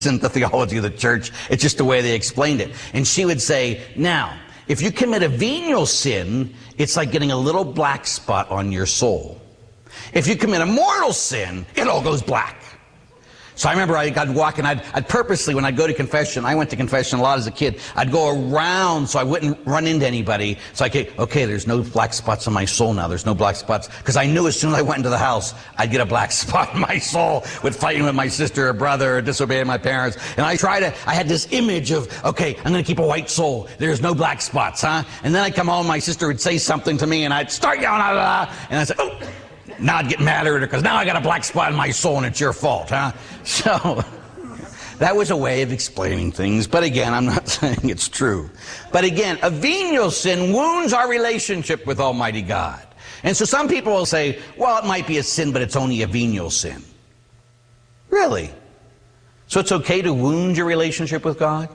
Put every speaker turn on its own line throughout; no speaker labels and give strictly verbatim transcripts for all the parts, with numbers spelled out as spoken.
isn't the theology of the church. It's just the way they explained it. And she would say, now, if you commit a venial sin, it's like getting a little black spot on your soul. If you commit a mortal sin, it all goes black. So I remember I'd walk and I'd, I'd purposely, when I'd go to confession, I went to confession a lot as a kid, I'd go around so I wouldn't run into anybody. So I could, okay, there's no black spots on my soul now. There's no black spots. Because I knew as soon as I went into the house, I'd get a black spot in my soul with fighting with my sister or brother or disobeying my parents. And I try to, I had this image of, okay, I'm going to keep a white soul. There's no black spots, huh? And then I'd come home, my sister would say something to me and I'd start yelling, ah, ah, ah, and I'd say, oh. Now I'd get mad at her because now I got a black spot in my soul and it's your fault, huh? So that was a way of explaining things. But again, I'm not saying it's true. But again, a venial sin wounds our relationship with Almighty God. And so some people will say, well, it might be a sin, but it's only a venial sin. Really? So it's okay to wound your relationship with God?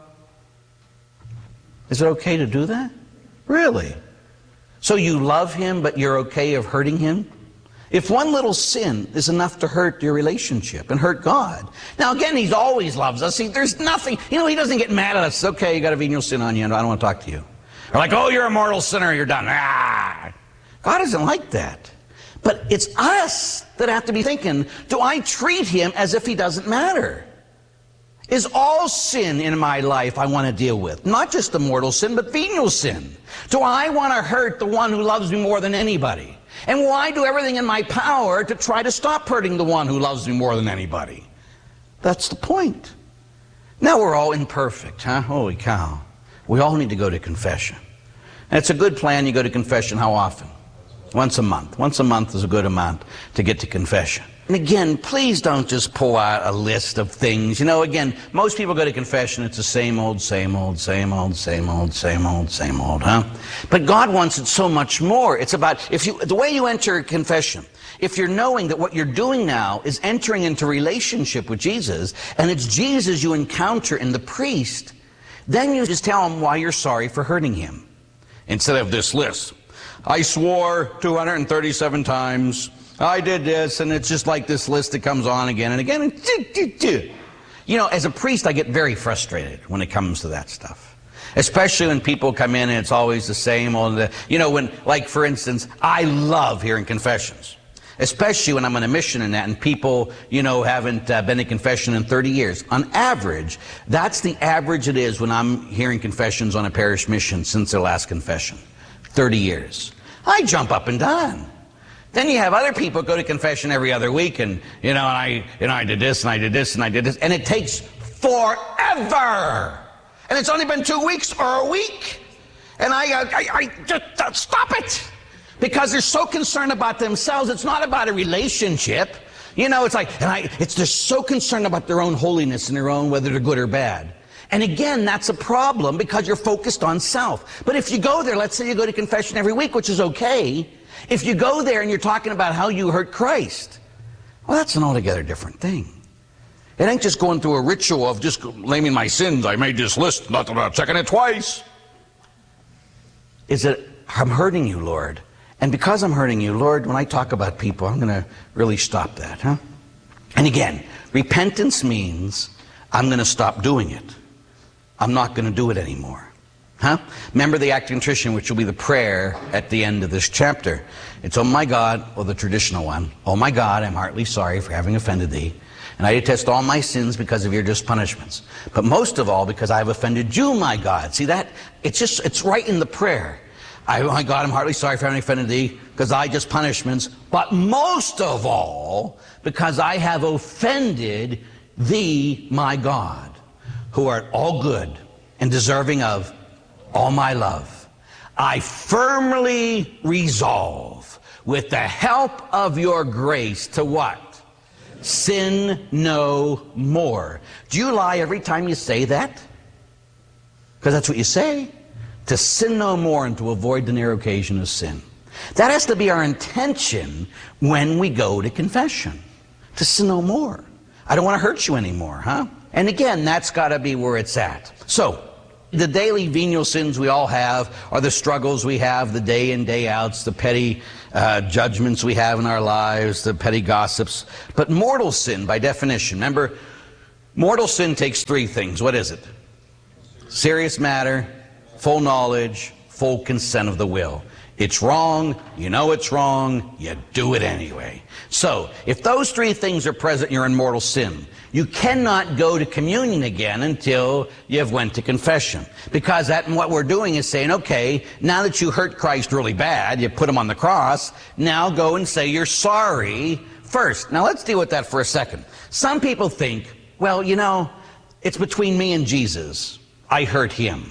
Is it okay to do that? Really? So you love Him, but you're okay of hurting Him? If one little sin is enough to hurt your relationship and hurt God. Now again, He always loves us. He, there's nothing, you know, He doesn't get mad at us. Okay, you got a venial sin on you, and I don't want to talk to you. Or like, oh, you're a mortal sinner, you're done. Ah. God isn't like that. But it's us that have to be thinking, do I treat Him as if He doesn't matter? Is all sin in my life I want to deal with? Not just the mortal sin, but venial sin. Do I want to hurt the one who loves me more than anybody? And will I do everything in my power to try to stop hurting the one who loves me more than anybody? That's the point. Now we're all imperfect, huh? Holy cow. We all need to go to confession. And it's a good plan you go to confession how often? Once a month. Once a month is a good amount to get to confession. And again, please don't just pull out a list of things. You know, again, most people go to confession, it's the same old, same old, same old, same old, same old, same old, huh? But God wants it so much more. It's about, if you, the way you enter confession, if you're knowing that what you're doing now is entering into relationship with Jesus, and it's Jesus you encounter in the priest, then you just tell Him why you're sorry for hurting Him. Instead of this list. I swore two hundred thirty-seven times. I did this, and it's just like this list that comes on again and again. And you know, as a priest, I get very frustrated when it comes to that stuff. Especially when people come in and it's always the same old, you know, when, like for instance, I love hearing confessions. Especially when I'm on a mission and that, and people, you know, haven't uh, been to confession in thirty years. On average, that's the average it is when I'm hearing confessions on a parish mission since their last confession. thirty years. I jump up and down. Then you have other people go to confession every other week, and you know, and I, you know, I did this, and I did this, and I did this, and it takes forever. And it's only been two weeks or a week, and I, I, I just uh, stop it, because they're so concerned about themselves. It's not about a relationship. You know, it's like, and I, it's they're so concerned about their own holiness and their own whether they're good or bad. And again, that's a problem because you're focused on self. But if you go there, let's say you go to confession every week, which is okay. If you go there and you're talking about how you hurt Christ, well, that's an altogether different thing. It ain't just going through a ritual of just naming my sins. I made this list, not that I'm checking it twice. Is it, I'm hurting you, Lord. And because I'm hurting you, Lord, when I talk about people, I'm going to really stop that, huh? And again, repentance means I'm going to stop doing it. I'm not going to do it anymore. Huh? Remember the act of contrition, which will be the prayer at the end of this chapter. It's, oh my God, or the traditional one, oh my God, I'm heartily sorry for having offended thee, and I detest all my sins because of your just punishments. But most of all, because I have offended you, my God. See that? It's just, it's right in the prayer. I, oh my God, I'm heartily sorry for having offended thee, because I just punishments. But most of all, because I have offended thee, my God, who art all good and deserving of all my love. I firmly resolve, with the help of your grace, to what? Sin no more. Do you lie every time you say that? Because that's what you say. To sin no more and to avoid the near occasion of sin. That has to be our intention when we go to confession. To sin no more. I don't want to hurt you anymore, huh? And again, that's got to be where it's at. So, the daily venial sins we all have are the struggles we have, the day in, day outs, the petty uh, judgments we have in our lives, the petty gossips. But mortal sin, by definition, remember, Mortal sin takes three things. What is it? Serious matter, full knowledge, full consent of the will. It's wrong, you know it's wrong, you do it anyway. So, if those three things are present, you're in mortal sin. You cannot go to communion again until you've went to confession. Because that, what we're doing is saying, okay, now that you hurt Christ really bad, you put him on the cross, now go and say you're sorry first. Now let's deal with that for a second. Some people think, well, you know, it's between me and Jesus. I hurt him.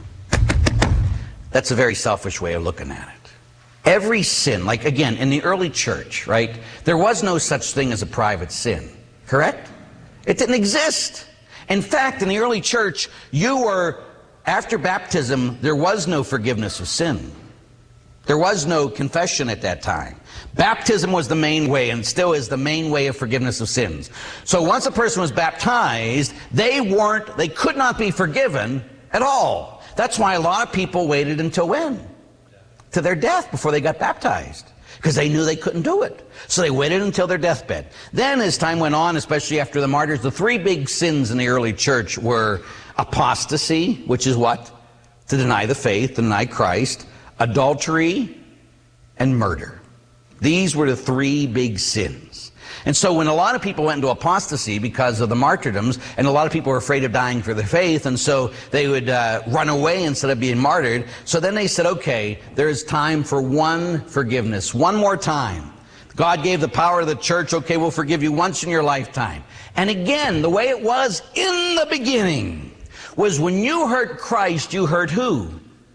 That's a very selfish way of looking at it. Every sin, like again, in the early church, right, there was no such thing as a private sin, correct? It didn't exist. In fact, in the early church, you were, after baptism, there was no forgiveness of sin. There was no confession at that time. Baptism was the main way, and still is the main way of forgiveness of sins. So once a person was baptized, they weren't, they could not be forgiven at all. That's why a lot of people waited until when? To their death before they got baptized. Because they knew they couldn't do it. So they waited until their deathbed. Then as time went on, especially after the martyrs, the three big sins in the early church were apostasy, which is what? To deny the faith, to deny Christ, adultery, and murder. These were the three big sins. And so when a lot of people went into apostasy because of the martyrdoms, and a lot of people were afraid of dying for their faith, and so they would uh, run away instead of being martyred, so then they said, okay, there is time for one forgiveness, one more time. God gave the power of the church, okay, we'll forgive you once in your lifetime. And again, the way it was in the beginning was when you hurt Christ, you hurt who?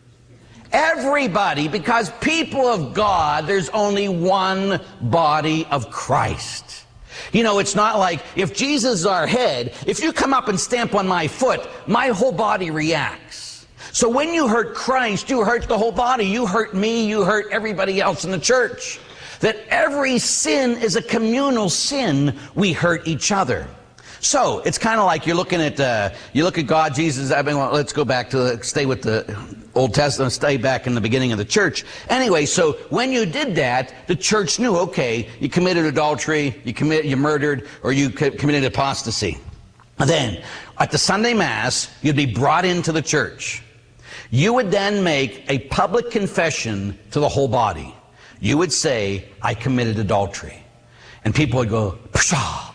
Everybody, because people of God, there's only one body of Christ. You know, it's not like if Jesus is our head, if you come up and stamp on my foot, my whole body reacts. So when you hurt Christ, you hurt the whole body. You hurt me, you hurt everybody else in the church. That every sin is a communal sin. We hurt each other. So it's kind of like you're looking at uh, you look at God, Jesus. I mean, well, let's go back to the, stay with the Old Testament, stay back in the beginning of the church. Anyway, so when you did that, the church knew, okay, you committed adultery, you commit, you murdered, or you committed apostasy. Then, at the Sunday Mass, you'd be brought into the church. You would then make a public confession to the whole body. You would say, I committed adultery. And people would go, pshaw.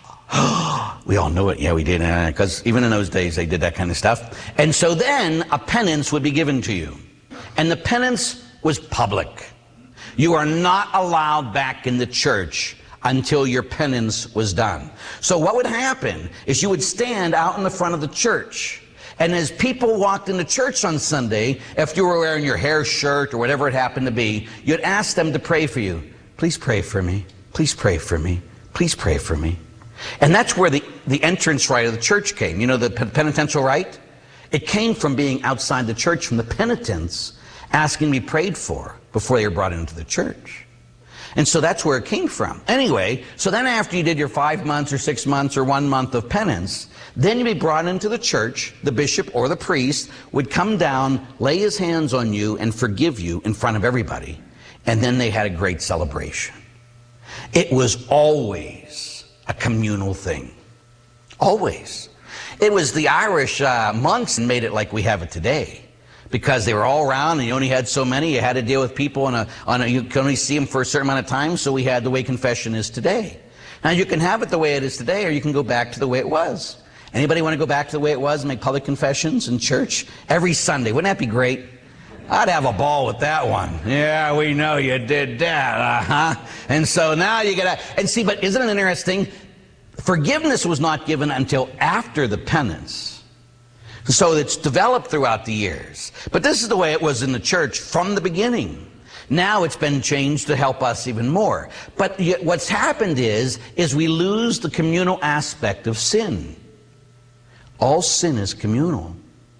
We all knew it. Yeah, we did. Because even in those days, they did that kind of stuff. And so then a penance would be given to you. And the penance was public. You are not allowed back in the church until your penance was done. So what would happen is you would stand out in the front of the church. And as people walked into church on Sunday, if you were wearing your hair shirt or whatever it happened to be, you'd ask them to pray for you. Please pray for me. Please pray for me. Please pray for me. And that's where the, the entrance rite of the church came. You know, the penitential rite? It came from being outside the church, from the penitents asking to be prayed for before they were brought into the church. And so that's where it came from. Anyway, so then after you did your five months or six months or one month of penance, then you'd be brought into the church. The bishop or the priest would come down, lay his hands on you, and forgive you in front of everybody. And then they had a great celebration. It was always a communal thing. Always. It was the Irish uh, monks and made it like we have it today. Because they were all around and you only had so many. You had to deal with people on a, on a, you could only see them for a certain amount of time, so we had the way confession is today. Now you can have it the way it is today, or you can go back to the way it was. Anybody want to go back to the way it was and make public confessions in church? Every Sunday. Wouldn't that be great? I'd have a ball with that one. Yeah, we know you did that, uh-huh. And so now you gotta, and see, but isn't it interesting? Forgiveness was not given until after the penance. So it's developed throughout the years. But this is the way it was in the church from the beginning. Now it's been changed to help us even more. But yet what's happened is, is we lose the communal aspect of sin. All sin is communal.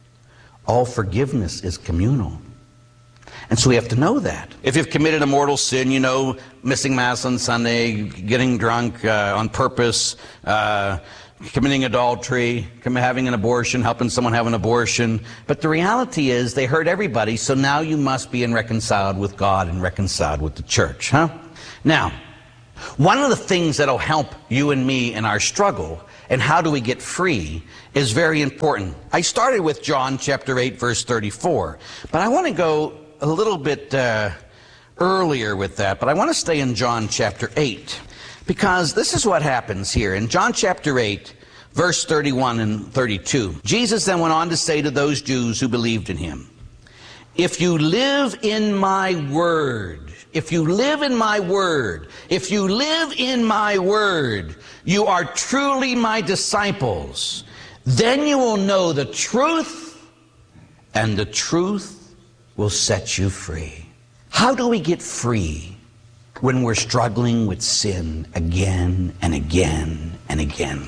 All forgiveness is communal. And so we have to know that. If you've committed a mortal sin, you know, missing Mass on Sunday, getting drunk uh, on purpose, uh, committing adultery, having an abortion, helping someone have an abortion. But the reality is they hurt everybody, so now you must be in reconciled with God and reconciled with the church, huh? Now, one of the things that'll help you and me in our struggle, and how do we get free is very important. I started with John chapter eight, verse thirty-four, but I want to go a little bit uh, earlier with that, but I want to stay in John chapter eight, because this is what happens here. In John chapter eight, verse thirty-one and thirty-two, Jesus then went on to say to those Jews who believed in him, if you live in my word, if you live in my word, if you live in my word, you are truly my disciples. Then you will know the truth, and the truth will set you free. How do we get free when we're struggling with sin again and again and again?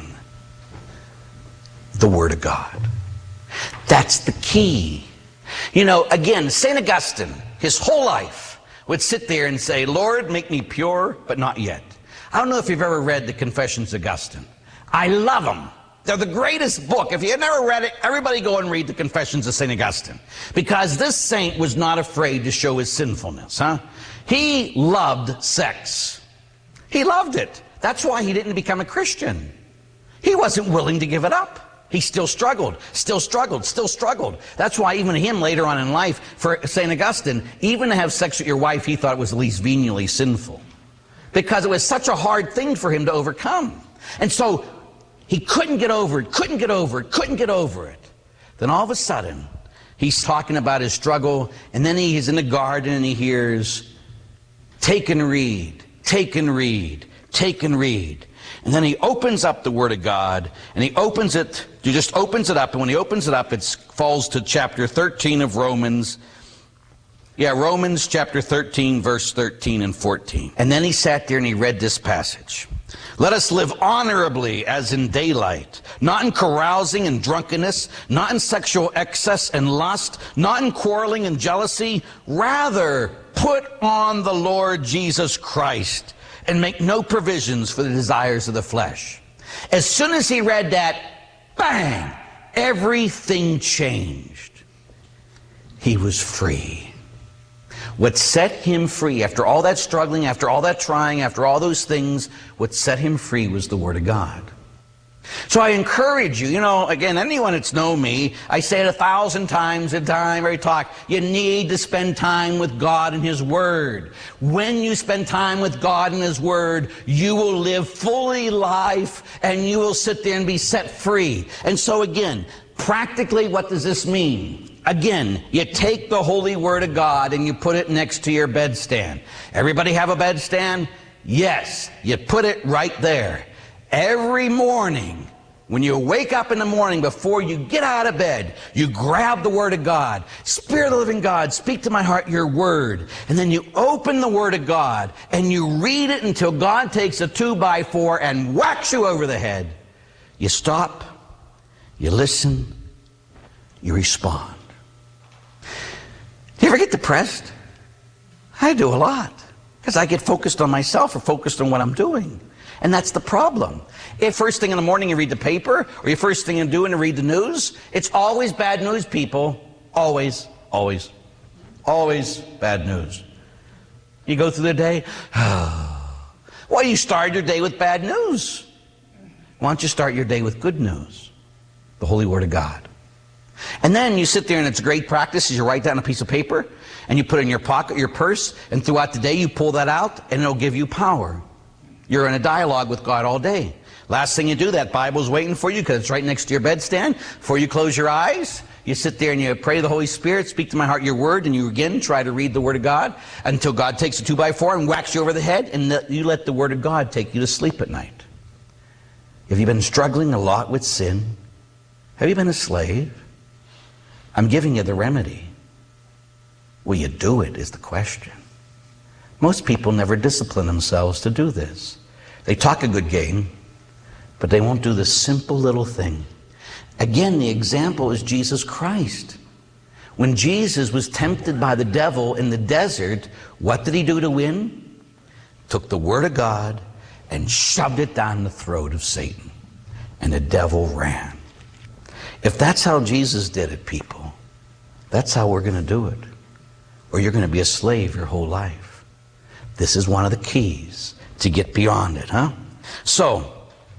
The Word of God. That's the key. You know, again, Saint Augustine, his whole life, would sit there and say, Lord, make me pure, but not yet. I don't know if you've ever read the Confessions of Augustine. I love them. They're the greatest book. If you've never read it, everybody go and read the Confessions of Saint Augustine. Because this saint was not afraid to show his sinfulness. Huh? He loved sex. He loved it. That's why he didn't become a Christian. He wasn't willing to give it up. He still struggled, still struggled, still struggled. That's why even him later on in life, for Saint Augustine, even to have sex with your wife, he thought it was at least venially sinful. Because it was such a hard thing for him to overcome. And so he couldn't get over it, couldn't get over it, couldn't get over it. Then all of a sudden, he's talking about his struggle, and then he's in the garden and he hears, take and read, take and read, take and read. And then he opens up the Word of God, and he opens it, he just opens it up, and when he opens it up, it falls to chapter thirteen of Romans. Yeah, Romans chapter thirteen, verse thirteen and fourteen. And then he sat there and he read this passage. Let us live honorably as in daylight, not in carousing and drunkenness, not in sexual excess and lust, not in quarreling and jealousy. Rather, put on the Lord Jesus Christ and make no provisions for the desires of the flesh. As soon as he read that, bang, everything changed. He was free. What set him free, after all that struggling, after all that trying, after all those things, what set him free was the Word of God. So I encourage you, you know, again, anyone that's known me, I say it a thousand times a time every talk, you need to spend time with God and His Word. When you spend time with God and His Word, you will live fully life and you will sit there and be set free. And so again, practically what does this mean? Again, you take the Holy Word of God and you put it next to your bedstand. Everybody have a bedstand? Yes, you put it right there. Every morning, when you wake up in the morning, before you get out of bed, you grab the Word of God. Spirit of the living God, speak to my heart your Word. And then you open the Word of God and you read it until God takes a two by four and whacks you over the head. You stop, you listen, you respond. Do you ever get depressed? I do a lot, because I get focused on myself or focused on what I'm doing. And that's the problem. If first thing in the morning you read the paper, or your first thing you're doing to read the news, it's always bad news, people. Always, always, always bad news. You go through the day, well, you start your day with bad news. Why don't you start your day with good news? The Holy Word of God. And then you sit there, and it's great practice as you write down a piece of paper, and you put it in your pocket, your purse, and throughout the day you pull that out, and it'll give you power. You're in a dialogue with God all day. Last thing you do, that Bible's waiting for you because it's right next to your bedstand. Before you close your eyes, you sit there and you pray to the Holy Spirit, speak to my heart your Word, and you again try to read the Word of God until God takes a two by four and whacks you over the head, and you let the Word of God take you to sleep at night. Have you been struggling a lot with sin? Have you been a slave? I'm giving you the remedy. Will you do it is the question. Most people never discipline themselves to do this. They talk a good game, but they won't do the simple little thing. Again, the example is Jesus Christ. When Jesus was tempted by the devil in the desert, what did he do to win? Took the Word of God and shoved it down the throat of Satan. And the devil ran. If that's how Jesus did it, people, that's how we're going to do it. Or you're going to be a slave your whole life. This is one of the keys to get beyond it, huh? So,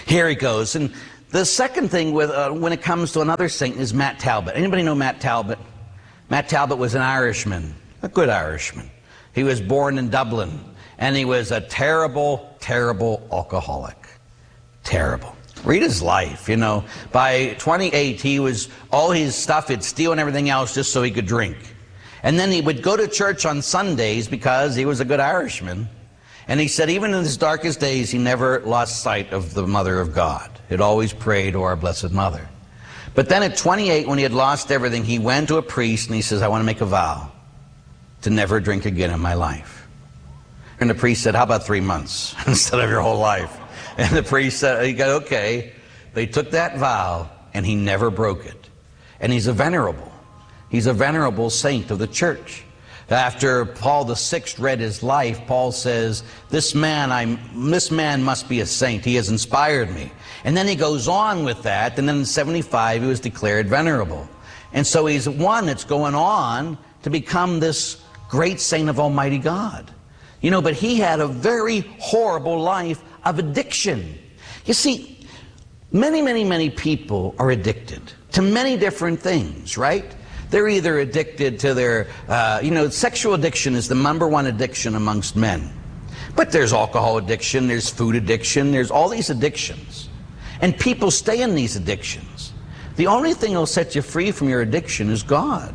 Here he goes. And the second thing with uh, when it comes to another saint is Matt Talbot. Anybody know Matt Talbot? Matt Talbot was an Irishman, a good Irishman. He was born in Dublin, and he was a terrible, terrible alcoholic. Terrible. Read his life, you know. By twenty-eight, he was, all his stuff, he'd steal and everything else just so he could drink. And then he would go to church on Sundays because he was a good Irishman. And he said even in his darkest days, he never lost sight of the Mother of God. He'd always prayed to our Blessed Mother. But then at twenty-eight, when he had lost everything, he went to a priest and he says, I want to make a vow to never drink again in my life. And the priest said, how about three months instead of your whole life? And the priest said, he got okay. They took that vow and he never broke it. And he's a venerable. He's a venerable saint of the church. After Paul the Sixth read his life, Paul says, this man, I'm, this man must be a saint. He has inspired me. And then he goes on with that, and then in seventy-five he was declared venerable. And so he's one that's going on to become this great saint of Almighty God. You know, but he had a very horrible life of addiction. You see, many, many, many people are addicted to many different things, right? They're either addicted to their, uh, you know, sexual addiction is the number one addiction amongst men. But there's alcohol addiction, there's food addiction, there's all these addictions. And people stay in these addictions. The only thing that'll set you free from your addiction is God.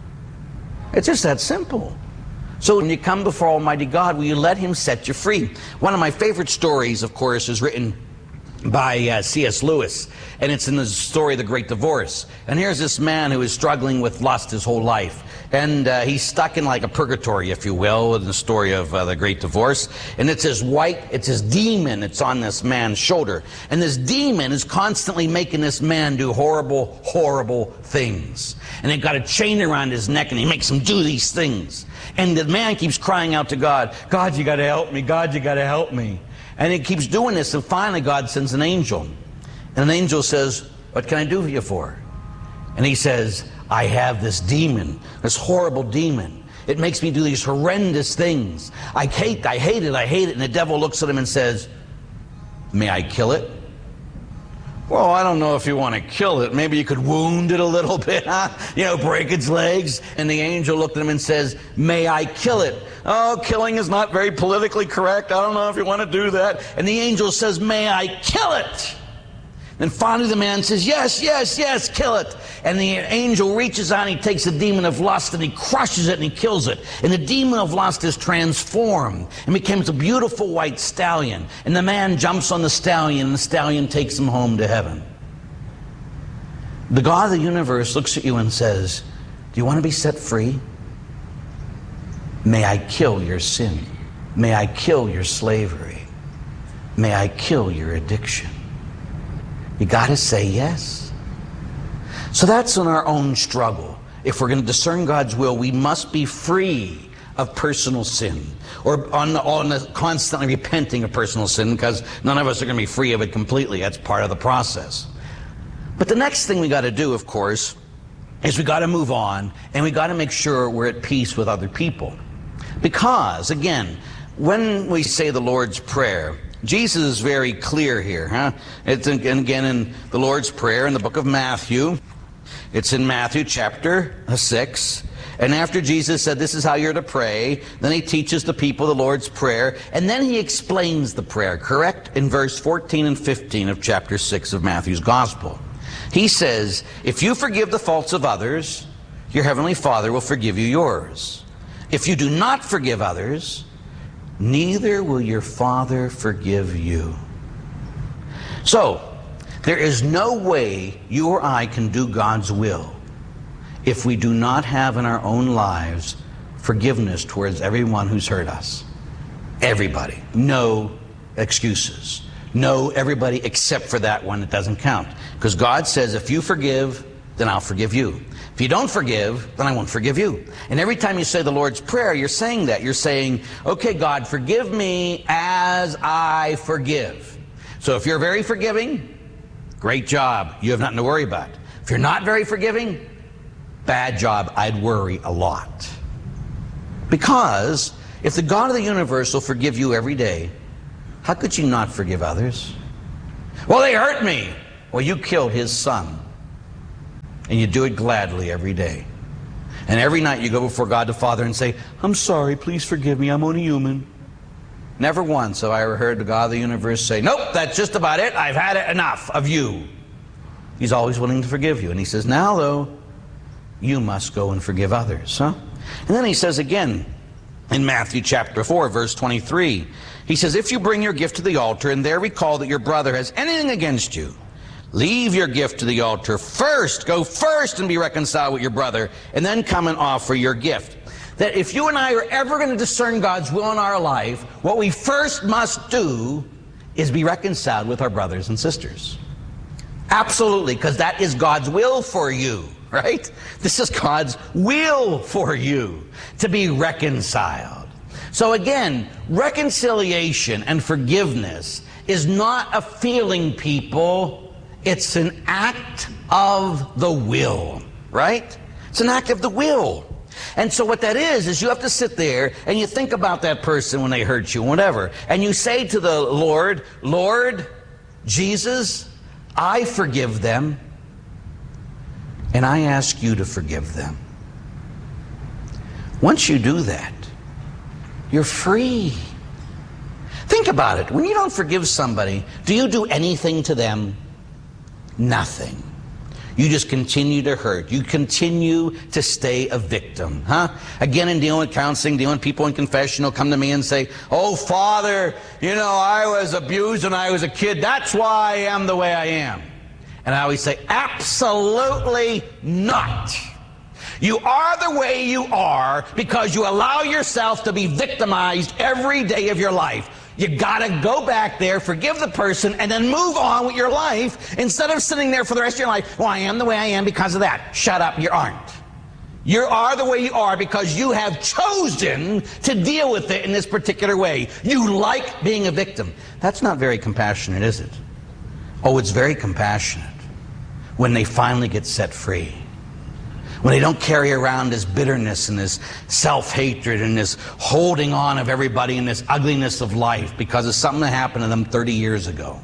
It's just that simple. So when you come before Almighty God, will you let Him set you free? One of my favorite stories, of course, is written by uh, C S Lewis, and it's in the story of the Great Divorce. And here's this man who is struggling with lust his whole life, and uh, he's stuck in like a purgatory, if you will, in the story of uh, the Great Divorce. And it's his white, it's his demon, it's on this man's shoulder, and this demon is constantly making this man do horrible, horrible things. And they've got a chain around his neck, and he makes him do these things. And the man keeps crying out to God, God, you got to help me, God, you got to help me. And he keeps doing this, and finally God sends an angel. And an angel says, what can I do for you for? And he says, I have this demon, this horrible demon. It makes me do these horrendous things. I hate, I hate it, I hate it. And the devil looks at him and says, may I kill it? Well, I don't know if you want to kill it. Maybe you could wound it a little bit, huh? You know, break its legs. And the angel looked at him and says, may I kill it? Oh, killing is not very politically correct. I don't know if you want to do that. And the angel says, may I kill it? Then finally the man says, yes, yes, yes, kill it. And the angel reaches out and he takes the demon of lust and he crushes it and he kills it. And the demon of lust is transformed and becomes a beautiful white stallion. And the man jumps on the stallion and the stallion takes him home to heaven. The God of the universe looks at you and says, do you want to be set free? May I kill your sin. May I kill your slavery. May I kill your addiction. You got to say yes. So that's in our own struggle. If we're going to discern God's will, we must be free of personal sin, or on, on the, constantly repenting of personal sin, because none of us are going to be free of it completely. That's part of the process. But the next thing we got to do, of course, is we got to move on, and we got to make sure we're at peace with other people. Because, again, when we say the Lord's Prayer, Jesus is very clear here, huh? It's and again in the Lord's Prayer in the book of Matthew. It's in Matthew chapter six. And after Jesus said, this is how you're to pray, then he teaches the people the Lord's Prayer, and then he explains the prayer, correct? In verse fourteen and fifteen of chapter six of Matthew's Gospel. He says, if you forgive the faults of others, your heavenly Father will forgive you yours. If you do not forgive others, neither will your Father forgive you. So, there is no way you or I can do God's will if we do not have in our own lives forgiveness towards everyone who's hurt us. Everybody. No excuses. No everybody except for that one that doesn't count. Because God says, if you forgive, then I'll forgive you. If you don't forgive, then I won't forgive you. And every time you say the Lord's Prayer, you're saying that. You're saying, okay, God, forgive me as I forgive. So if you're very forgiving, great job. You have nothing to worry about. If you're not very forgiving, bad job. I'd worry a lot. Because if the God of the universe will forgive you every day, how could you not forgive others? Well, they hurt me. Well, you killed his son. And you do it gladly every day. And every night you go before God the Father and say, I'm sorry, please forgive me, I'm only human. Never once have I ever heard the God of the universe say, nope, that's just about it, I've had it enough of you. He's always willing to forgive you. And he says, now though, you must go and forgive others. Huh? And then he says again in Matthew chapter four, verse twenty-three, he says, if you bring your gift to the altar and there recall that your brother has anything against you, leave your gift to the altar first. Go first and be reconciled with your brother, and then come and offer your gift. That if you and I are ever going to discern God's will in our life, what we first must do is be reconciled with our brothers and sisters. Absolutely, because that is God's will for you, right? This is God's will for you, to be reconciled. So again, reconciliation and forgiveness is not a feeling, people. It's an act of the will, right? It's an act of the will. And so what that is, is you have to sit there and you think about that person when they hurt you, whatever. And you say to the Lord, Lord, Jesus, I forgive them. And I ask you to forgive them. Once you do that, you're free. Think about it. When you don't forgive somebody, do you do anything to them? Nothing. You just continue to hurt. You continue to stay a victim. Huh? Again, in dealing with counseling, dealing with people in confession will come to me and say, oh, Father, you know, I was abused when I was a kid. That's why I am the way I am. And I always say, absolutely not. You are the way you are because you allow yourself to be victimized every day of your life. You gotta go back there, forgive the person, and then move on with your life instead of sitting there for the rest of your life. Well, I am the way I am because of that. Shut up, you aren't. You are the way you are because you have chosen to deal with it in this particular way. You like being a victim. That's not very compassionate, is it? Oh, it's very compassionate when they finally get set free. When they don't carry around this bitterness and this self-hatred and this holding on of everybody and this ugliness of life because of something that happened to them thirty years ago.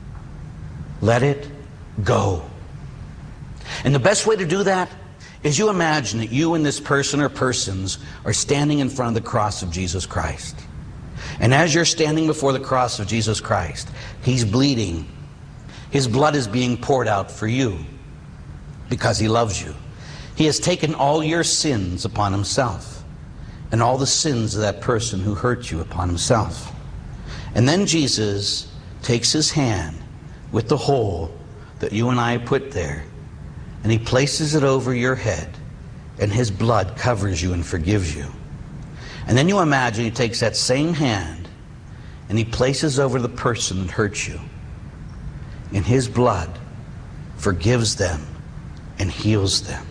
Let it go. And the best way to do that is you imagine that you and this person or persons are standing in front of the cross of Jesus Christ. And as you're standing before the cross of Jesus Christ, He's bleeding. His blood is being poured out for you because He loves you. He has taken all your sins upon Himself and all the sins of that person who hurt you upon Himself. And then Jesus takes His hand with the hole that you and I put there and He places it over your head and His blood covers you and forgives you. And then you imagine He takes that same hand and He places over the person that hurt you and His blood forgives them and heals them.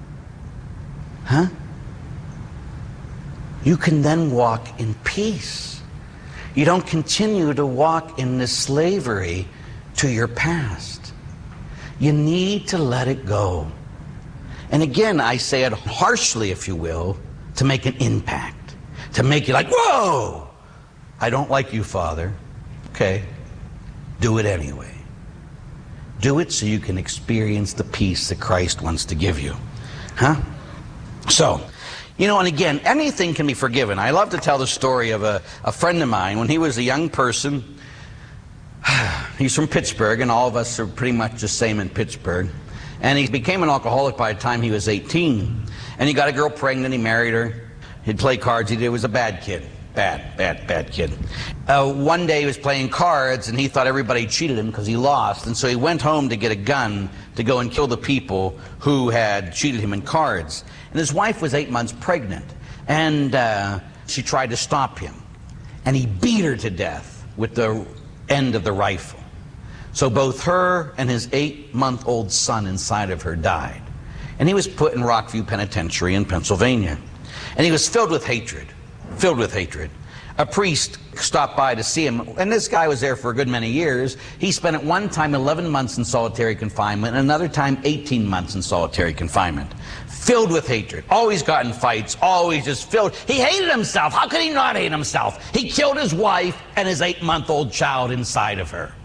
Huh? You can then walk in peace. You don't continue to walk in this slavery to your past. You need to let it go. And again, I say it harshly, if you will, to make an impact. To make you like, whoa! I don't like you, Father. Okay. Do it anyway. Do it so you can experience the peace that Christ wants to give you. Huh? So, you know, and again, anything can be forgiven. I love to tell the story of a, a friend of mine. When he was a young person, he's from Pittsburgh, and all of us are pretty much the same in Pittsburgh. And he became an alcoholic by the time he was eighteen. And he got a girl pregnant, he married her. He'd play cards, he did, was a bad kid. Bad, bad, bad kid. Uh, one day he was playing cards, and he thought everybody cheated him because he lost. And so he went home to get a gun to go and kill the people who had cheated him in cards. And his wife was eight months pregnant. And uh, she tried to stop him. And he beat her to death with the end of the rifle. So both her and his eight-month-old son inside of her died. And he was put in Rockview Penitentiary in Pennsylvania. And he was filled with hatred. Filled with hatred. A priest stopped by to see him, and this guy was there for a good many years. He spent at one time eleven months in solitary confinement, and another time eighteen months in solitary confinement. Filled with hatred. Always got in fights, always just filled. He hated himself. How could he not hate himself? He killed his wife and his eight-month-old child inside of her.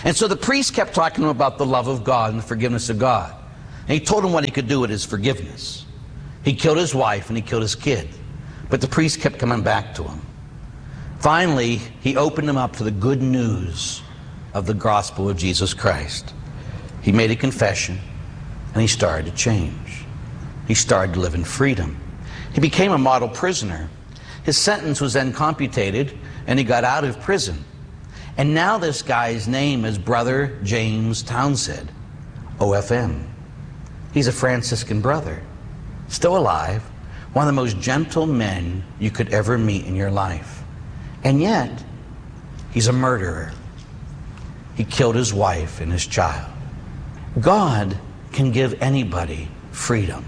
And so the priest kept talking to him about the love of God and the forgiveness of God. And he told him what he could do with his forgiveness. He killed his wife and he killed his kid. But the priest kept coming back to him. Finally, he opened him up to the good news of the gospel of Jesus Christ. He made a confession and he started to change. He started to live in freedom. He became a model prisoner. His sentence was then commuted and he got out of prison. And now this guy's name is Brother James Townsend, O F M. He's a Franciscan brother, still alive, one of the most gentle men you could ever meet in your life. And yet, he's a murderer. He killed his wife and his child. God can give anybody freedom.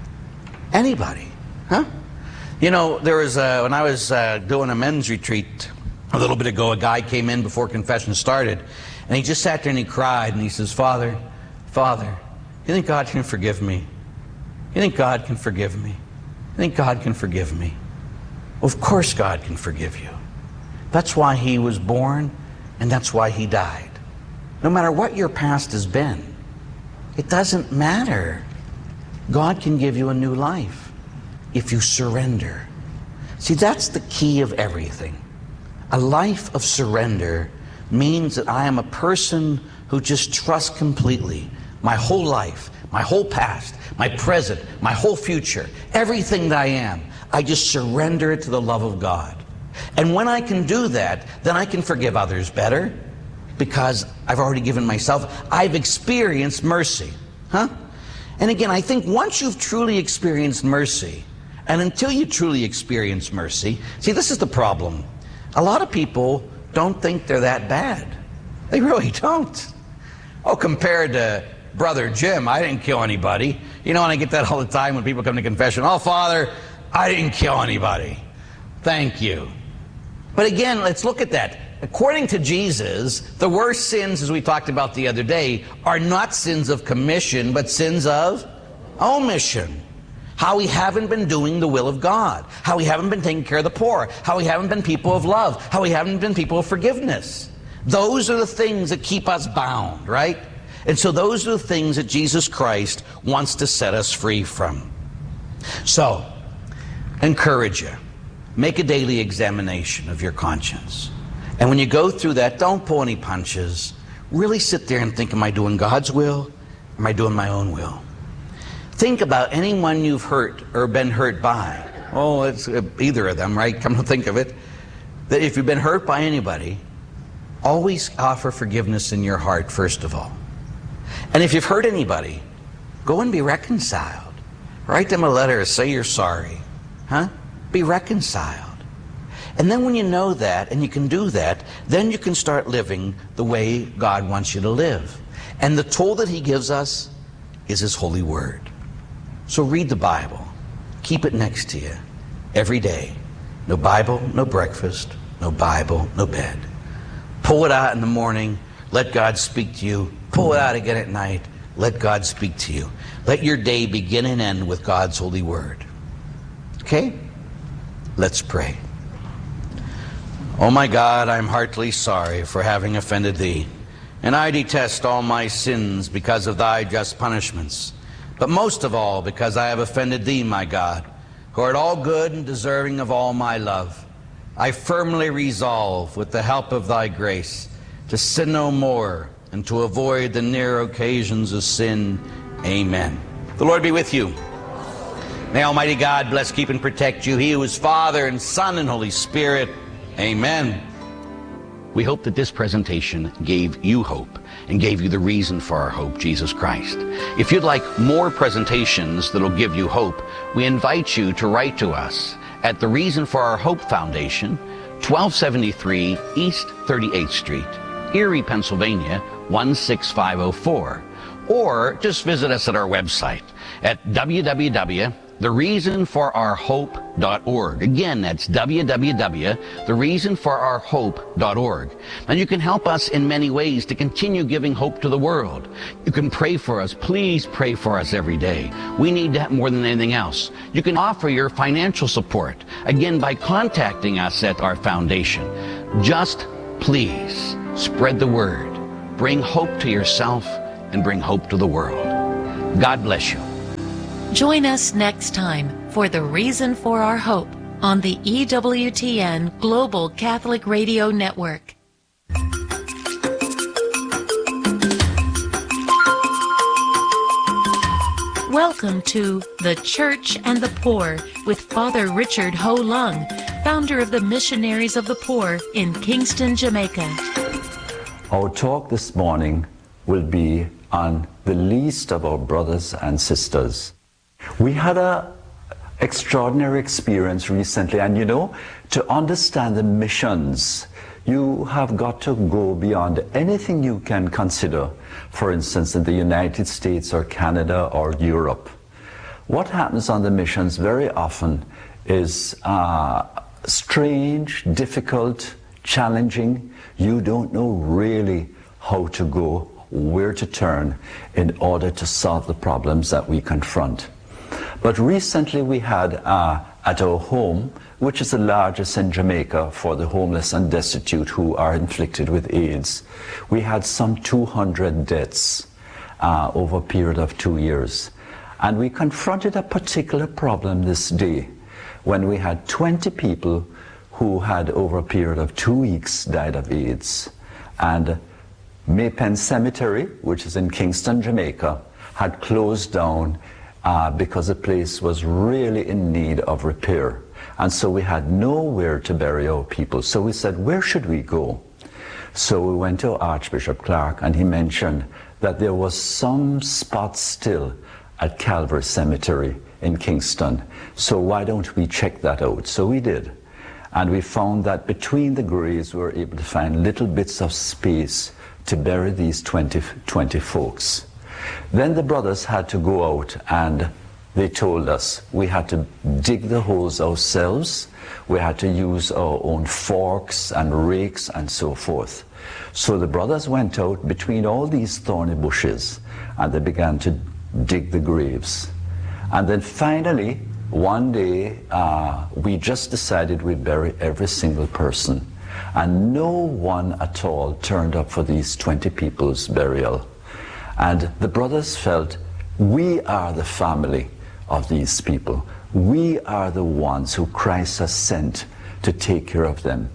Anybody, huh? You know, there was, uh, when I was uh, doing a men's retreat a little bit ago, a guy came in before confession started, and he just sat there and he cried, and he says, Father, Father, you think God can forgive me? You think God can forgive me? You think God can forgive me? Well, of course God can forgive you. That's why he was born, and that's why he died. No matter what your past has been, it doesn't matter. God can give you a new life if you surrender. See, that's the key of everything. A life of surrender means that I am a person who just trusts completely my whole life, my whole past, my present, my whole future, everything that I am. I just surrender it to the love of God. And when I can do that, then I can forgive others better because I've already given myself. I've experienced mercy. Huh? And again, I think once you've truly experienced mercy, and until you truly experience mercy, see, this is the problem. A lot of people don't think they're that bad. They really don't. Oh, compared to Brother Jim, I didn't kill anybody. You know, and I get that all the time when people come to confession. Oh, Father, I didn't kill anybody. Thank you. But again, let's look at that. According to Jesus, the worst sins, as we talked about the other day, are not sins of commission, but sins of omission. How we haven't been doing the will of God. How we haven't been taking care of the poor. How we haven't been people of love. How we haven't been people of forgiveness. Those are the things that keep us bound, right? And so those are the things that Jesus Christ wants to set us free from. So, encourage you. Make a daily examination of your conscience. And when you go through that, don't pull any punches. Really sit there and think, am I doing God's will? Or am I doing my own will? Think about anyone you've hurt or been hurt by. Oh, it's either of them, right? Come to think of it. That if you've been hurt by anybody, always offer forgiveness in your heart, first of all. And if you've hurt anybody, go and be reconciled. Write them a letter, say you're sorry. Huh? Be reconciled. And then when you know that, and you can do that, then you can start living the way God wants you to live. And the tool that he gives us is his holy word. So read the Bible. Keep it next to you every day. No Bible, no breakfast. No Bible, no bed. Pull it out in the morning. Let God speak to you. Pull it out again at night. Let God speak to you. Let your day begin and end with God's holy word. Okay? Let's pray. Oh my God, I am heartily sorry for having offended thee, and I detest all my sins because of thy just punishments, but most of all because I have offended thee, my God, who art all good and deserving of all my love. I firmly resolve, with the help of thy grace, to sin no more and to avoid the near occasions of sin. Amen. The Lord be with you. May Almighty God bless, keep, and protect you. He who is Father and Son and Holy Spirit. Amen. We hope that this presentation gave you hope and gave you the reason for our hope, Jesus Christ. If you'd like more presentations that'll give you hope, we invite you to write to us at the Reason for Our Hope Foundation, twelve seventy-three East thirty-eighth Street, Erie, Pennsylvania, one six five oh four. Or just visit us at our website at w w w dot the reason for our hope dot org. Again, that's w w w dot the reason for our hope dot org. And you can help us in many ways to continue giving hope to the world. You can pray for us. Please pray for us every day. We need that more than anything else. You can offer your financial support, again, by contacting us at our foundation. Just please spread the word. bring hope to yourself and bring hope to the world. God bless you.
Join us next time for The Reason for Our Hope on the E W T N Global Catholic Radio Network. Welcome to The Church and the Poor with Father Richard Ho Lung, founder of the Missionaries of the Poor in Kingston, Jamaica.
Our talk this morning will be on the least of our brothers and sisters. We had an extraordinary experience recently, and you know, to understand the missions, you have got to go beyond anything you can consider, for instance, in the United States or Canada or Europe. What happens on the missions very often is uh, strange, difficult, challenging. You don't know really how to go, where to turn in order to solve the problems that we confront. But recently we had uh, at our home, which is the largest in Jamaica for the homeless and destitute who are inflicted with AIDS, we had some two hundred deaths uh, over a period of two years. And we confronted a particular problem this day when we had twenty people who had over a period of two weeks died of AIDS. And Maypen Cemetery, which is in Kingston, Jamaica, had closed down uh, because the place was really in need of repair. And so we had nowhere to bury our people. So we said, where should we go? So we went to Archbishop Clark, and he mentioned that there was some spot still at Calvary Cemetery in Kingston. So why don't we check that out? So we did. And we found that between the graves we were able to find little bits of space to bury these twenty, twenty folks. Then the brothers had to go out, and they told us we had to dig the holes ourselves. We had to use our own forks and rakes and so forth. So the brothers went out between all these thorny bushes, and they began to dig the graves. And then finally, one day, uh, we just decided we'd bury every single person. And no one at all turned up for these twenty people's burial. And the brothers felt, we are the family of these people. We are the ones who Christ has sent to take care of them.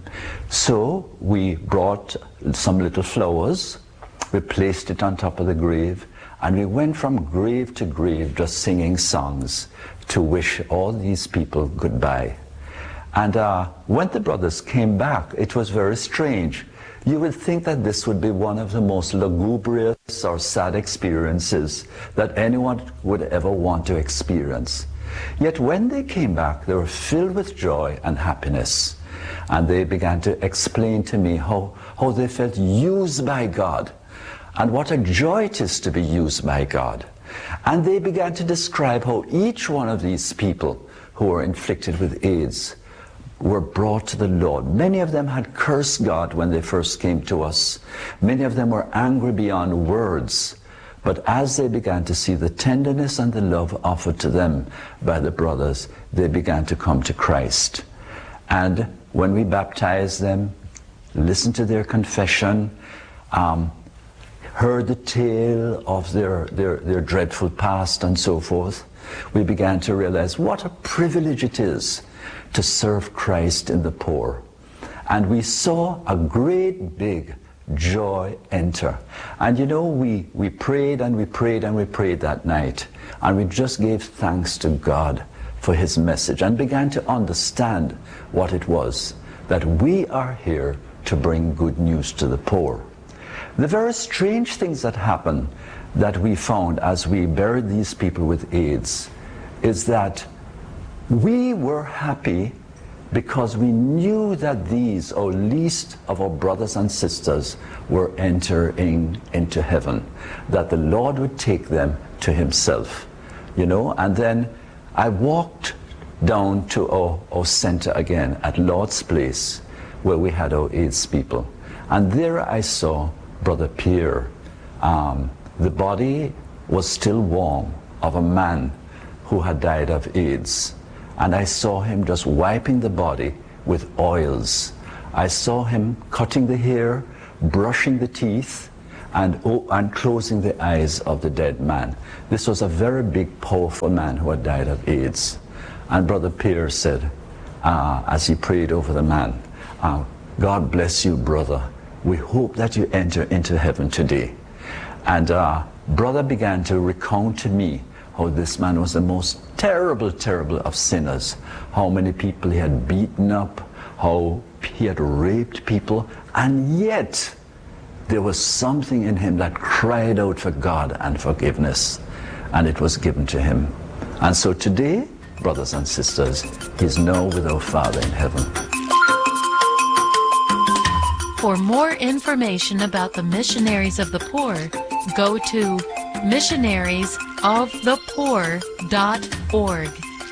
So we brought some little flowers, we placed it on top of the grave, and we went from grave to grave just singing songs to wish all these people goodbye. And uh, when the brothers came back, it was very strange. You would think that this would be one of the most lugubrious or sad experiences that anyone would ever want to experience. Yet when they came back, they were filled with joy and happiness. And they began to explain to me how, how they felt used by God, and what a joy it is to be used by God. And they began to describe how each one of these people who were inflicted with AIDS were brought to the Lord. Many of them had cursed God when they first came to us. Many of them were angry beyond words. But as they began to see the tenderness and the love offered to them by the brothers, they began to come to Christ. And when we baptized them, listened to their confession, um, heard the tale of their, their, their dreadful past and so forth, we began to realize what a privilege it is to serve Christ in the poor. And we saw a great big joy enter. And you know, we, we prayed and we prayed and we prayed that night. And we just gave thanks to God for his message and began to understand what it was, that we are here to bring good news to the poor. The very strange things that happened that we found as we buried these people with AIDS is that we were happy because we knew that these, our least of our brothers and sisters, were entering into heaven, that the Lord would take them to himself, you know. And then I walked down to our, our center again at Lord's Place, where we had our AIDS people. And there I saw Brother Pierre. Um, the body was still warm of a man who had died of AIDS. And I saw him just wiping the body with oils. I saw him cutting the hair, brushing the teeth, and, oh, and closing the eyes of the dead man. This was a very big, powerful man who had died of AIDS. And Brother Peter said, uh, as he prayed over the man, uh, God bless you, brother. We hope that you enter into heaven today. And uh, brother began to recount to me how this man was the most terrible, terrible of sinners, how many people he had beaten up, how he had raped people, and yet there was something in him that cried out for God and forgiveness, and it was given to him. And so today, brothers and sisters, he's now with our Father in heaven.
For more information about the Missionaries of the Poor, go to missionaries of the poor dot org.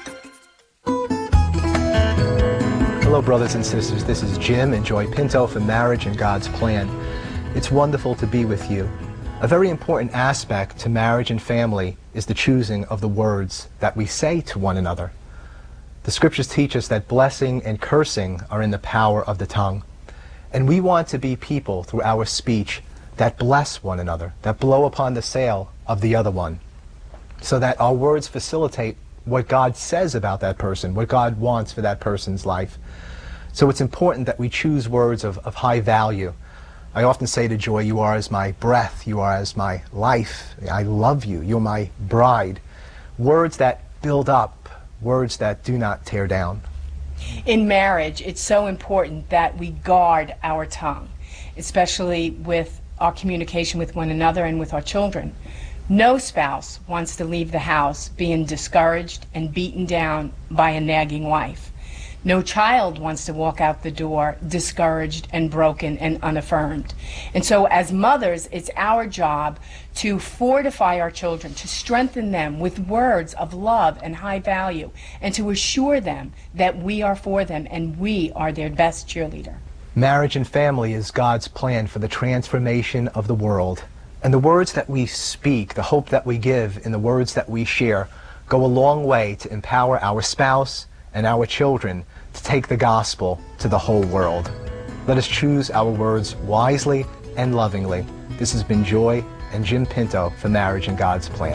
Hello, brothers and sisters. This is Jim and Joy Pinto from Marriage and God's Plan. It's wonderful to be with you. A very important aspect to marriage and family is the choosing of the words that we say to one another. The scriptures teach us that blessing and cursing are in the power of the tongue. And we want to be people through our speech that bless one another, that blow upon the sail of the other one, so that our words facilitate what God says about that person, what God wants for that person's life. So it's important that we choose words of, of high value. I often say to Joy, you are as my breath, you are as my life, I love you, you're my bride. Words that build up, words that do not tear down.
In marriage, it's so important that we guard our tongue, especially with our communication with one another and with our children. No spouse wants to leave the house being discouraged and beaten down by a nagging wife. No child wants to walk out the door discouraged and broken and unaffirmed. And so as mothers, it's our job to fortify our children, to strengthen them with words of love and high value, and to assure them that we are for them and we are their best cheerleader.
Marriage and family is God's plan for the transformation of the world. And the words that we speak, the hope that we give in the words that we share, go a long way to empower our spouse and our children to take the gospel to the whole world. Let us choose our words wisely and lovingly. This has been Joy and Jim Pinto for Marriage and God's Plan.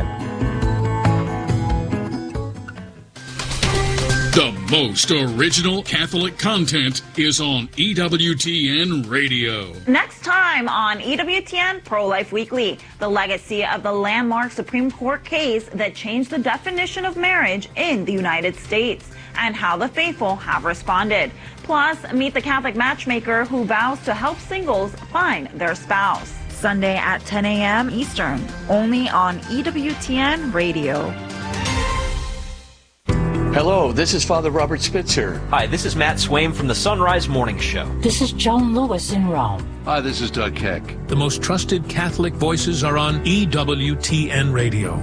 The most original Catholic content is on E W T N Radio.
Next time on E W T N Pro-Life Weekly, the legacy of the landmark Supreme Court case that changed the definition of marriage in the United States, and how the faithful have responded. Plus, meet the Catholic matchmaker who vows to help singles find their spouse. Sunday at ten a m Eastern, only on E W T N Radio.
Hello, this is Father Robert Spitzer.
Hi, this is Matt Swaim from the Sunrise Morning Show.
This is Joan Lewis in Rome.
Hi, this is Doug Keck.
The most trusted Catholic voices are on E W T N Radio.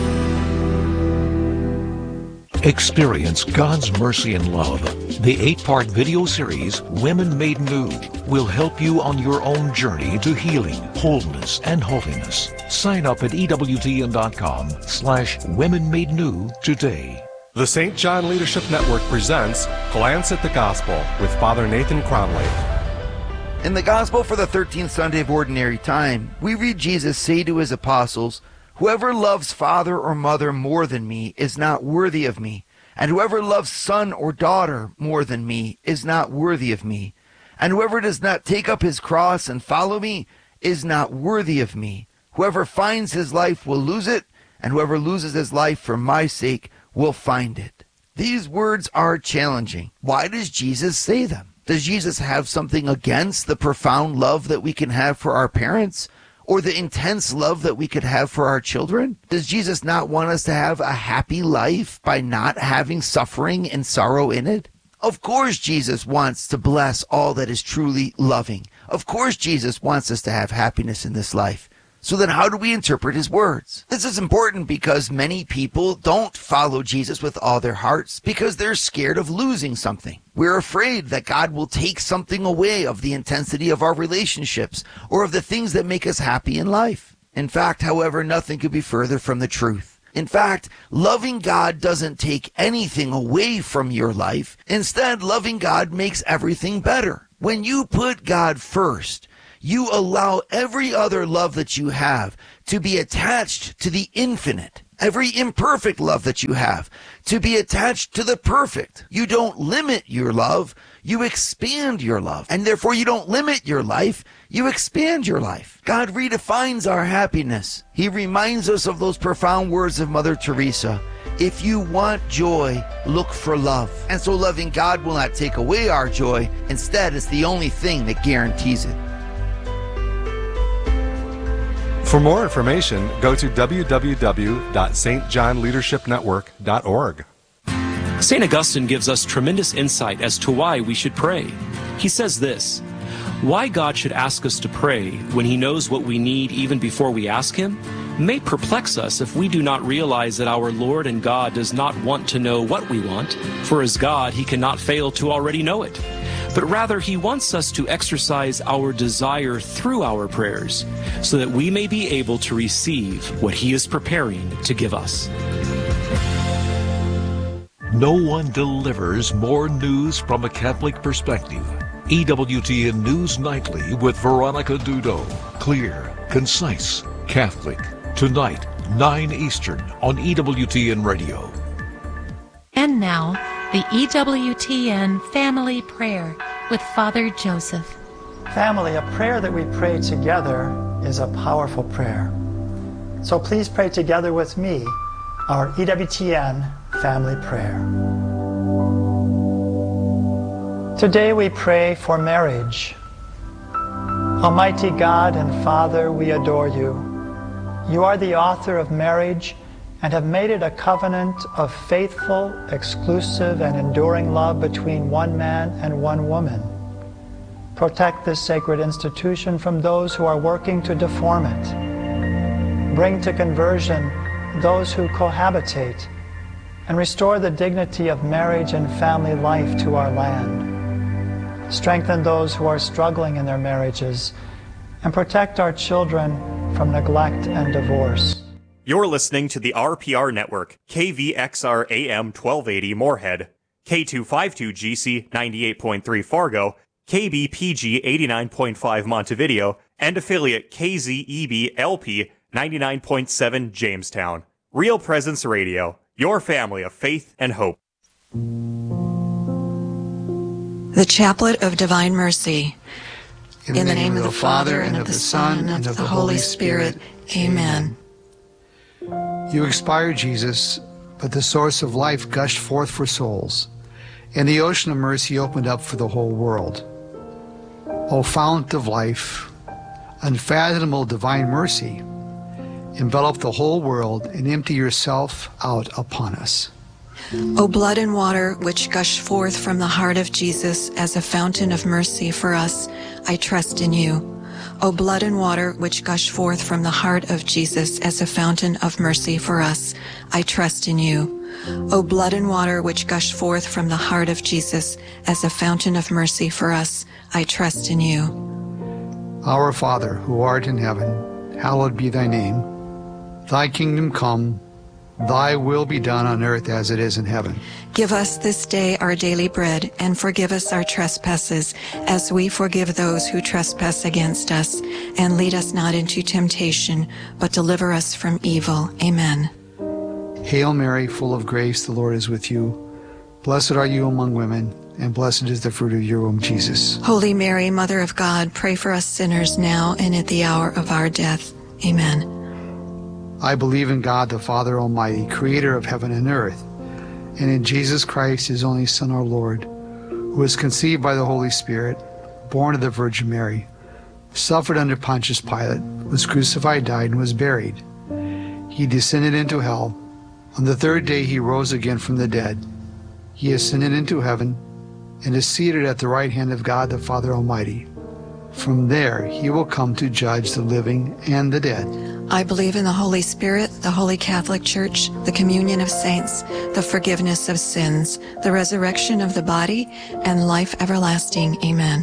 Experience God's mercy and love. The eight-part video series, Women Made New, will help you on your own journey to healing, wholeness, and holiness. Sign up at E W T N dot com slash Women Made New today.
The Saint John Leadership Network presents Glance at the Gospel with Father Nathan Cromley.
In the Gospel for the thirteenth Sunday of Ordinary Time, we read Jesus say to his apostles, "Whoever loves father or mother more than me is not worthy of me, and whoever loves son or daughter more than me is not worthy of me, and whoever does not take up his cross and follow me is not worthy of me. Whoever finds his life will lose it, and whoever loses his life for my sake will find it." These words are challenging. Why does Jesus say them? Does Jesus have something against the profound love that we can have for our parents, or the intense love that we could have for our children? Does Jesus not want us to have a happy life by not having suffering and sorrow in it? Of course Jesus wants to bless all that is truly loving. Of course Jesus wants us to have happiness in this life. So then how do we interpret his words? This is important because many people don't follow Jesus with all their hearts because they're scared of losing something. We're afraid that God will take something away of the intensity of our relationships or of the things that make us happy in life. In fact, however, nothing could be further from the truth. In fact, loving God doesn't take anything away from your life. Instead, loving God makes everything better. When you put God first, you allow every other love that you have to be attached to the infinite. Every imperfect love that you have to be attached to the perfect. You don't limit your love, you expand your love. And therefore you don't limit your life, you expand your life. God redefines our happiness. He reminds us of those profound words of Mother Teresa. If you want joy, look for love. And so loving God will not take away our joy. Instead, it's the only thing that guarantees it.
For more information, go to w w w dot s t john leadership network dot org.
Saint Augustine gives us tremendous insight as to why we should pray. He says this: why God should ask us to pray when He knows what we need even before we ask Him may perplex us if we do not realize that our Lord and God does not want to know what we want, for as God He cannot fail to already know it. But rather He wants us to exercise our desire through our prayers so that we may be able to receive what He is preparing to give us.
No one delivers more news from a Catholic perspective. E W T N News Nightly with Veronica Dudo. Clear, concise, Catholic. Tonight, nine Eastern on E W T N Radio.
And now, the E W T N Family Prayer with Father Joseph.
Family, a prayer that we pray together is a powerful prayer. So please pray together with me our E W T N Family Prayer. Today we pray for marriage. Almighty God and Father, we adore you. You are the author of marriage and have made it a covenant of faithful, exclusive, and enduring love between one man and one woman. Protect this sacred institution from those who are working to deform it. Bring to conversion those who cohabitate, and restore the dignity of marriage and family life to our land. Strengthen those who are struggling in their marriages, and protect our children from neglect and divorce.
You're listening to the R P R Network, K V X R A M twelve eighty Moorhead, K two fifty-two G C ninety-eight point three Fargo, K B P G eighty-nine point five Montevideo, and affiliate K Z E B L P ninety-nine point seven Jamestown. Real Presence Radio, your family of faith and hope.
The Chaplet of Divine Mercy.
In the, In the name, name of the Father, and of the Son, and of the Holy Spirit. Amen. You expired, Jesus, but the source of life gushed forth for souls, and the ocean of mercy opened up for the whole world. O fount of life, unfathomable divine mercy, envelop the whole world and empty yourself out upon us.
O blood and water which gush forth from the heart of Jesus as a fountain of mercy for us, I trust in you. O blood and water which gush forth from the heart of Jesus as a fountain of mercy for us, I trust in you. O blood and water which gush forth from the heart of Jesus as a fountain of mercy for us, I trust in you.
Our Father, who art in heaven, hallowed be thy name. Thy kingdom come, thy will be done on earth as it is in heaven.
Give us this day our daily bread, and forgive us our trespasses, as we forgive those who trespass against us. And lead us not into temptation, but deliver us from evil. Amen.
Hail Mary, full of grace, the Lord is with you. Blessed are you among women, and blessed is the fruit of your womb, Jesus.
Holy Mary, Mother of God, pray for us sinners now and at the hour of our death. Amen.
I believe in God, the Father Almighty, creator of heaven and earth, and in Jesus Christ, his only Son, our Lord, who was conceived by the Holy Spirit, born of the Virgin Mary, suffered under Pontius Pilate, was crucified, died, and was buried. He descended into hell. On the third day he rose again from the dead. He ascended into heaven and is seated at the right hand of God, the Father Almighty. From there he will come to judge the living and the dead.
I believe in the Holy Spirit, the Holy Catholic Church, the communion of saints, the forgiveness of sins, the resurrection of the body, and life everlasting. Amen.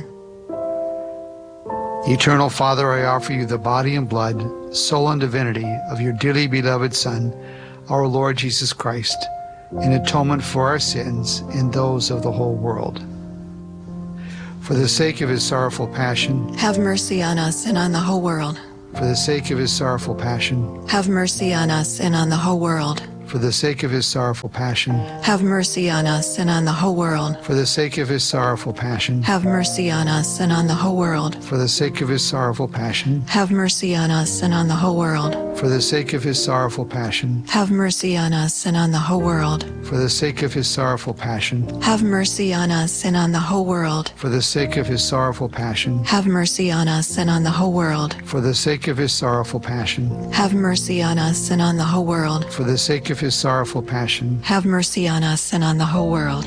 Eternal Father, I offer you the body and blood, soul and divinity of your dearly beloved Son, our Lord Jesus Christ, in atonement for our sins and those of the whole world. For the sake of his sorrowful passion,
have mercy on us and on the whole world.
For the sake of his sorrowful passion,
have mercy on us and on the whole world.
For the sake of his sorrowful passion,
have mercy on us and on the whole world.
For the sake of his sorrowful passion,
have mercy on us and on the whole world.
For the sake of his sorrowful passion,
have mercy on us and on the whole world.
For the sake of his sorrowful passion,
have mercy on us and on the whole world.
For the sake of his sorrowful passion,
have mercy on us and on the whole world.
For the sake of his sorrowful passion,
have mercy on us and on the whole world.
For the sake of his sorrowful passion,
have mercy on us and on the whole world.
For the sake of his sorrowful passion,
have mercy on us and on the whole world.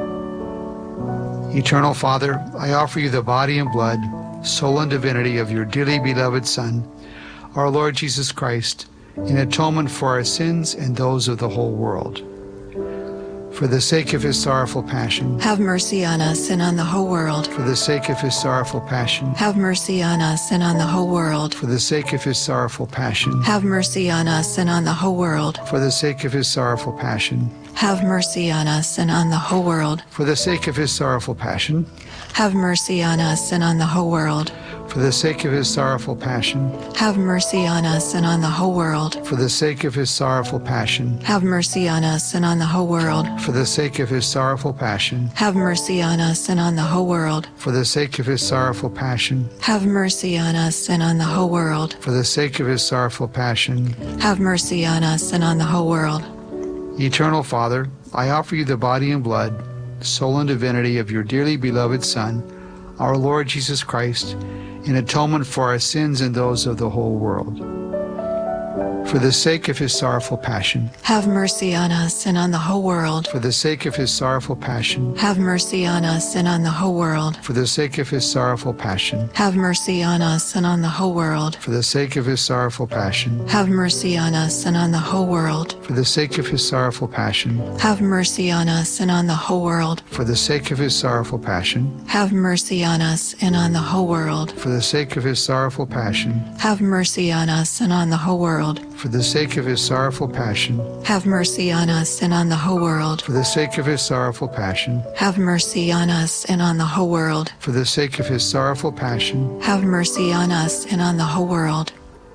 Eternal Father, I offer you the body and blood, soul and divinity of your dearly beloved Son, our Lord Jesus Christ, in atonement for our sins and those of the whole world. For the sake of his sorrowful passion,
have mercy on us and on the whole world.
For the sake of his sorrowful passion,
have mercy on us and on the whole world.
For the sake of his sorrowful passion,
have mercy on us and on the whole world.
For the sake of his sorrowful passion,
have mercy on us and on the whole world.
For the sake of his sorrowful passion,
have mercy on us and on the whole world.
For the sake of his sorrowful passion,
have mercy on us and on the whole world.
For the sake of his sorrowful passion,
have mercy on us and on the whole world.
For the sake of his sorrowful passion,
have mercy on us and on the whole world.
For the sake of his sorrowful passion,
have mercy on us and on the whole world.
For the sake of his sorrowful passion,
have mercy on us and on the whole world.
Eternal Father, I offer you the body and blood, soul and divinity of your dearly beloved Son, our Lord Jesus Christ, in atonement for our sins and those of the whole world. For the sake of his sorrowful passion,
have mercy on us and on the whole world.
For the sake of his sorrowful passion,
have mercy on us and on the whole world.
For the sake of his sorrowful passion,
have mercy on us and on the whole world.
For the sake of his sorrowful passion,
have mercy on us and on the whole world.
For the sake of his sorrowful passion,
have mercy on us and on the whole world.
For the sake of his sorrowful passion,
have mercy on us and on the whole world.
For the sake of his sorrowful passion,
have mercy on us and on the whole world.
For the sake of his sorrowful passion,
have mercy on us and on the whole world.
For the sake of his sorrowful passion,
have mercy on us and on the whole world.
For the sake of his sorrowful passion,
have mercy on us and on the whole world.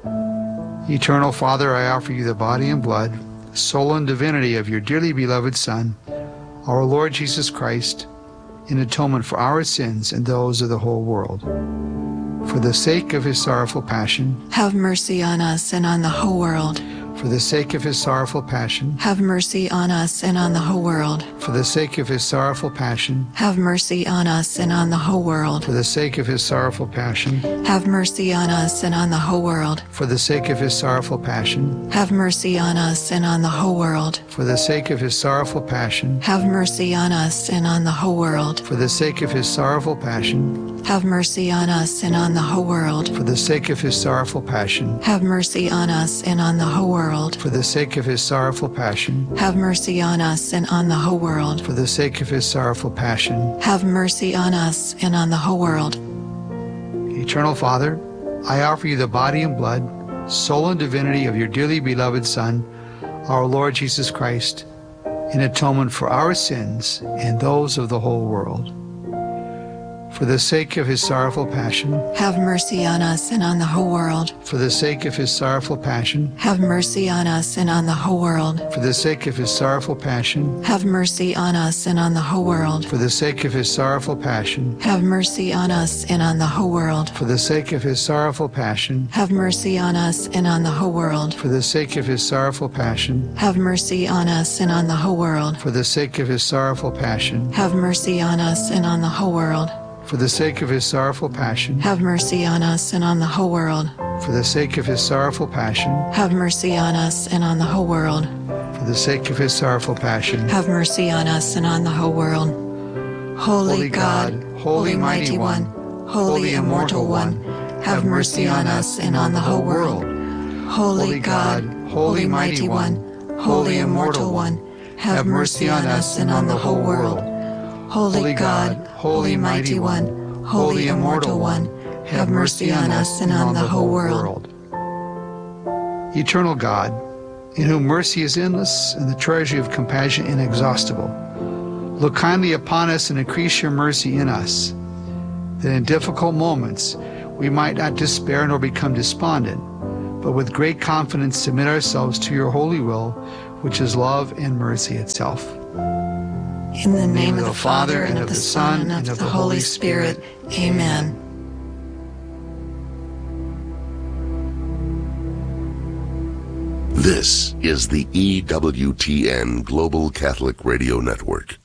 Eternal Father, I offer you the body and blood, soul and divinity of your dearly beloved Son, our Lord Jesus Christ, in atonement for our sins and those of the whole world. For the sake of his sorrowful passion,
have mercy on us and on the whole world.
For the sake of his sorrowful passion,
have mercy on us and on the whole world.
For the sake of his sorrowful passion,
have mercy on us and on the whole world.
For the sake of his sorrowful passion,
have mercy on us and on the whole world.
For the sake of his sorrowful passion,
have mercy on us and on the whole world.
For the sake of his sorrowful passion,
have mercy on us and on the whole world.
For the sake of his sorrowful passion,
have mercy on us and on the whole world.
For the sake of his sorrowful passion,
have mercy on us and on the whole world.
For the sake of his sorrowful passion,
have mercy on us and on the whole world.
For the sake of his sorrowful passion,
have mercy on us and on the whole world.
Eternal Father, I offer you the body and blood, soul and divinity of your dearly beloved Son, our Lord Jesus Christ, in atonement for our sins and those of the whole world. For the sake of his sorrowful passion,
have mercy on us and on the whole world.
For the sake of his sorrowful passion,
have mercy on us and on the whole world.
For the sake of his sorrowful passion,
have mercy on us and on the whole world.
For the sake of his sorrowful passion,
have mercy on us and on the whole world.
For the sake of his sorrowful passion,
have mercy on us and on the whole world.
For the sake of his sorrowful passion,
have mercy on us and on the whole world.
For the sake of his sorrowful passion,
have mercy on us and on the whole world.
For the sake of his sorrowful passion,
have mercy on us and on the whole world.
For the sake of his sorrowful passion,
have mercy on us and on the whole world.
For the sake of his sorrowful passion,
have mercy on us and on the whole world. Holy, Holy God, God, Holy Mighty One, Holy Immortal One, have mercy on us and on the whole world. Holy God, Holy Mighty One, Holy Immortal One, have mercy on us and on the whole world. Holy God, Holy Mighty One, Holy Immortal One, have mercy on us and on the whole world.
Eternal God, in whom mercy is endless and the treasury of compassion inexhaustible, look kindly upon us and increase your mercy in us. that in difficult moments we might not despair nor become despondent, but with great confidence submit ourselves to your holy will, which is love and mercy itself.
In the name of the Father, and of the Son, and of the Holy Spirit. Amen.
This is the E W T N Global Catholic Radio Network.